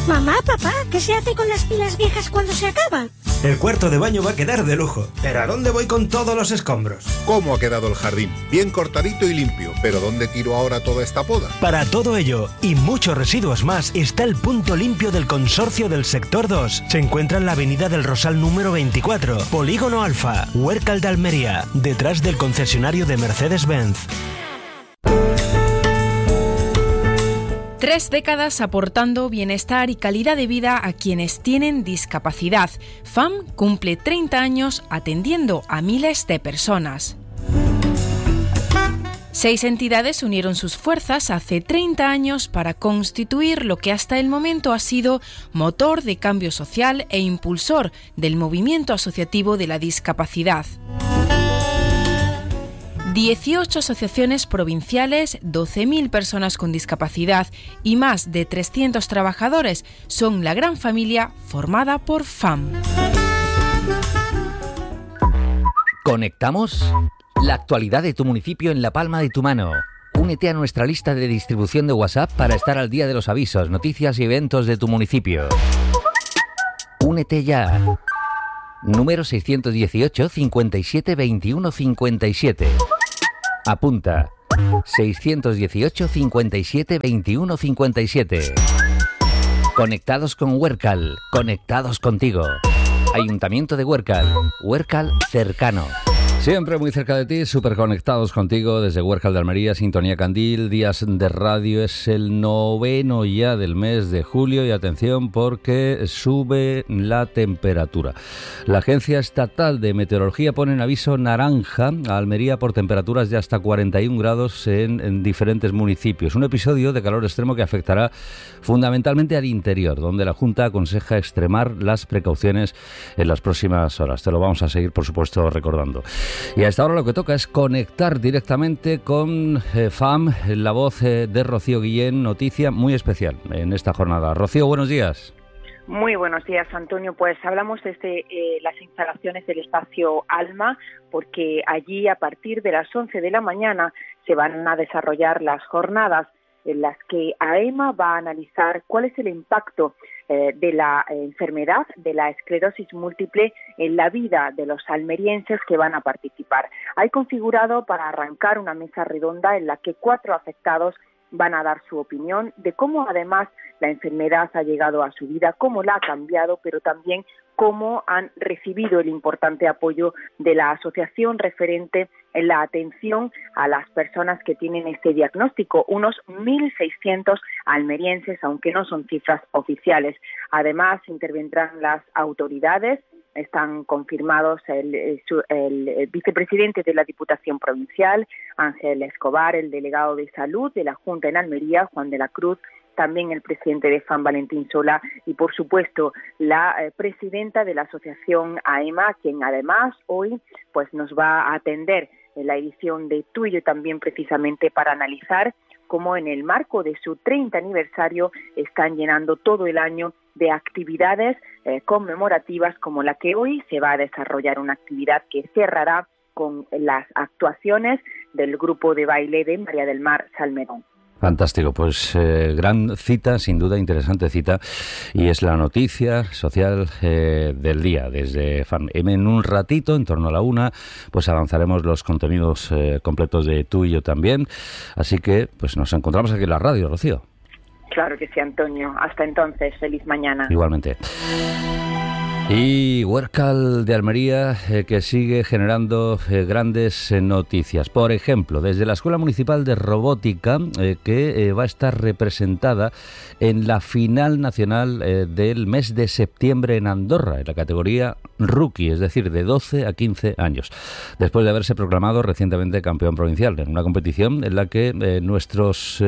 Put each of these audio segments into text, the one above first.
Mamá, papá, ¿qué se hace con las pilas viejas cuando se acaban? El cuarto de baño va a quedar de lujo. ¿Pero a dónde voy con todos los escombros? ¿Cómo ha quedado el jardín? Bien cortadito y limpio. ¿Pero dónde tiro ahora toda esta poda? Para todo ello y muchos residuos más está el punto limpio del Consorcio del Sector 2. Se encuentra en la Avenida del Rosal número 24, Polígono Alfa, Huércal de Almería, detrás del concesionario de Mercedes-Benz. 3 décadas aportando bienestar y calidad de vida a quienes tienen discapacidad. FAM cumple 30 años atendiendo a miles de personas. 6 entidades unieron sus fuerzas hace 30 años para constituir lo que hasta el momento ha sido motor de cambio social e impulsor del movimiento asociativo de la discapacidad. 18 asociaciones provinciales, 12.000 personas con discapacidad y más de 300 trabajadores son la gran familia formada por FAM. ¿Conectamos? La actualidad de tu municipio en la palma de tu mano. Únete a nuestra lista de distribución de WhatsApp para estar al día de los avisos, noticias y eventos de tu municipio. Únete ya. Número 618 57 21 57. Apunta. 618 57 21 57. Conectados con Huércal. Conectados contigo. Ayuntamiento de Huércal. Huércal cercano. Siempre muy cerca de ti, súper conectados contigo desde Huércal de Almería, Sintonía Candil, Días de Radio. Es el 9º ya del mes de julio y atención porque sube la temperatura. La Agencia Estatal de Meteorología pone en aviso naranja a Almería por temperaturas de hasta 41 grados en diferentes municipios. Un episodio de calor extremo que afectará fundamentalmente al interior, donde la Junta aconseja extremar las precauciones en las próximas horas. Te lo vamos a seguir, por supuesto, recordando. Y a esta hora lo que toca es conectar directamente con FAM, la voz de Rocío Guillén, noticia muy especial en esta jornada. Rocío, buenos días. Muy buenos días, Antonio. Pues hablamos desde las instalaciones del espacio Alma, porque allí a partir de las 11 de la mañana se van a desarrollar las jornadas en las que AEMA va a analizar cuál es el impacto de la enfermedad de la esclerosis múltiple en la vida de los almerienses que van a participar. Hay configurado para arrancar una mesa redonda en la que 4 afectados van a dar su opinión de cómo además la enfermedad ha llegado a su vida, cómo la ha cambiado, pero también cómo han recibido el importante apoyo de la asociación referente en la atención a las personas que tienen este diagnóstico, unos 1.600 almerienses, aunque no son cifras oficiales. Además, intervendrán las autoridades. Están confirmados el vicepresidente de la Diputación Provincial, Ángel Escobar, el delegado de Salud de la Junta en Almería, Juan de la Cruz, también el presidente de FAM, Valentín Sola, y por supuesto la presidenta de la asociación AEMA, quien además hoy pues nos va a atender en la edición de Tú y Yo también, precisamente para analizar cómo en el marco de su 30 aniversario están llenando todo el año de actividades conmemorativas, como la que hoy se va a desarrollar, una actividad que cerrará con las actuaciones del grupo de baile de María del Mar Salmerón. Fantástico, pues gran cita, sin duda interesante cita, y es la noticia social del día desde FAM. En un ratito, en torno a la 1, pues avanzaremos los contenidos completos de Tú y Yo también, así que pues nos encontramos aquí en la radio, Rocío. Claro que sí, Antonio. Hasta entonces, feliz mañana. Igualmente. Y Huércal de Almería que sigue generando grandes noticias. Por ejemplo, desde la Escuela Municipal de Robótica que va a estar representada en la final nacional del mes de septiembre en Andorra, en la categoría Rookie, es decir, de 12 a 15 años, después de haberse proclamado recientemente campeón provincial en una competición en la que nuestros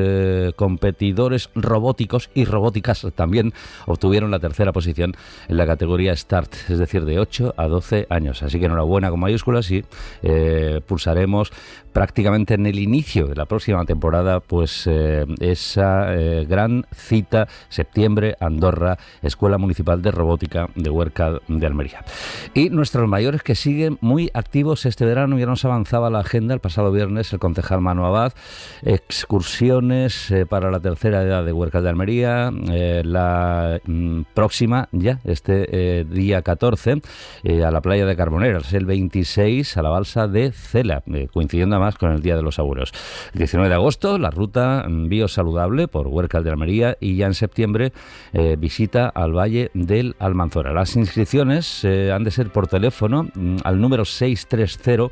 competidores robóticos y robóticas también obtuvieron la tercera posición en la categoría Estándar Start, es decir, de 8 a 12 años. Así que enhorabuena con mayúsculas y pulsaremos prácticamente en el inicio de la próxima temporada, pues esa gran cita, septiembre, Andorra, Escuela Municipal de Robótica de Huércal de Almería. Y nuestros mayores que siguen muy activos este verano, ya nos avanzaba la agenda el pasado viernes el concejal Manu Abad, excursiones para la tercera edad de Huércal de Almería, la próxima ya, día 14, a la playa de Carboneras, el 26 a la balsa de Cela, coincidiendo además con el Día de los Abuelos. El 19 de agosto, la ruta biosaludable por Huércal de Almería y ya en septiembre visita al Valle del Almanzora. Las inscripciones han de ser por teléfono al número 630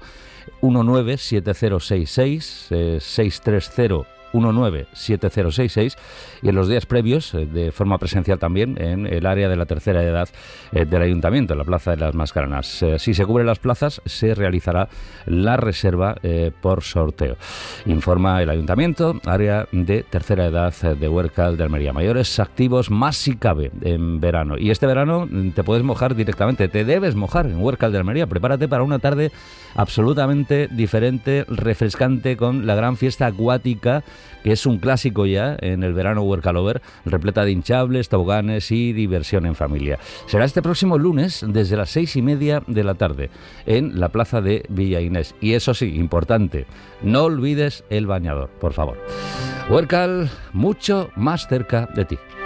197066, 630 197066 y en los días previos de forma presencial también en el área de la tercera edad del Ayuntamiento, en la Plaza de las Mascaranas. Si se cubren las plazas, se realizará la reserva por sorteo. Informa el Ayuntamiento, área de tercera edad de Huércal de Almería. Mayores activos más si cabe en verano. Y este verano te puedes mojar directamente, te debes mojar en Huércal de Almería. Prepárate para una tarde absolutamente diferente, refrescante, con la gran fiesta acuática, que es un clásico ya en el verano Huércalover, repleta de hinchables, toboganes y diversión en familia. Será este próximo lunes desde las 6:30 de la tarde en la plaza de Villa Inés. Y eso sí, importante, no olvides el bañador, por favor. Huércal, mucho más cerca de ti.